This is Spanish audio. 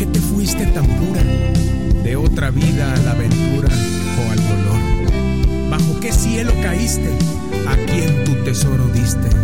te fuiste tan pura? De otra vida a la aventura o al dolor. ¿Bajo qué cielo caíste? ¿A quién tu tesoro diste?